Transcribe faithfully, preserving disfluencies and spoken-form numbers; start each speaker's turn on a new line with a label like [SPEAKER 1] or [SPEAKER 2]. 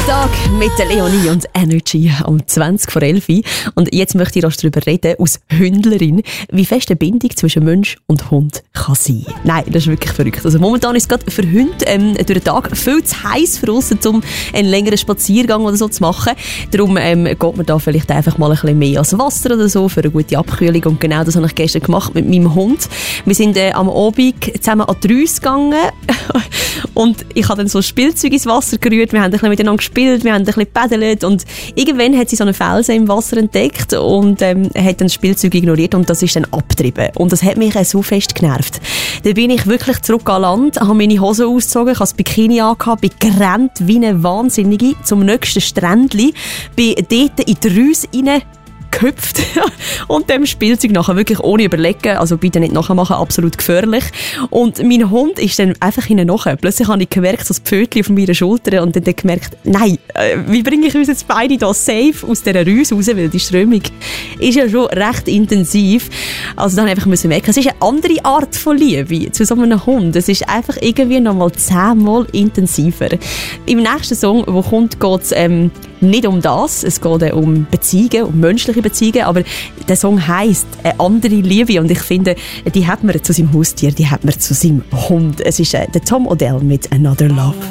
[SPEAKER 1] Tag mit der Leonie und Energy um zwanzig vor elf. Und jetzt möchte ich erst darüber reden, als Hündlerin, wie fest eine Bindung zwischen Mensch und Hund kann sein. Nein, das ist wirklich verrückt. Also momentan ist es gerade für Hunde ähm, durch den Tag viel zu heiß für uns, um einen längeren Spaziergang oder so zu machen. Darum ähm, geht man da vielleicht einfach mal ein bisschen mehr ans Wasser oder so für eine gute Abkühlung. Und genau das habe ich gestern gemacht mit meinem Hund. Wir sind äh, am Abend zusammen an die Rüsse gegangen und ich habe dann so Spielzeug ins Wasser gerührt. Wir haben ein bisschen miteinander gespielt, wir haben ein bisschen gepaddelt und irgendwann hat sie so einen Felsen im Wasser entdeckt und ähm, hat dann das Spielzeug ignoriert und das ist dann abgetrieben. Und das hat mich äh, so fest genervt. Dann bin ich wirklich zurück an Land, habe meine Hose ausgezogen, ich habe das Bikini angehabt, bin gerannt wie eine Wahnsinnige zum nächsten Strändli, bin dort in die Rüsse rein gehüpft und dem Spielzeug nachher wirklich ohne überlegen, also bitte nicht nachmachen, absolut gefährlich. Und mein Hund ist dann einfach hinten nachher. Plötzlich habe ich gemerkt, so das Pfötchen auf meiner Schulter und dann gemerkt, nein, äh, wie bringe ich uns jetzt beide da safe aus dieser Rüse raus, weil die Strömung ist ja schon recht intensiv. Also dann einfach müssen merken, es ist eine andere Art von Liebe zu so einem Hund. Es ist einfach irgendwie nochmal zehnmal intensiver. Im nächsten Song, wo kommt, geht es ähm, nicht um das, es geht äh, um Beziehungen, um menschliche Beziehungen, aber der Song heisst «Eine andere Liebe» und ich finde, die hat man zu seinem Haustier, die hat man zu seinem Hund. Es ist äh, der Tom Odell mit «Another Love».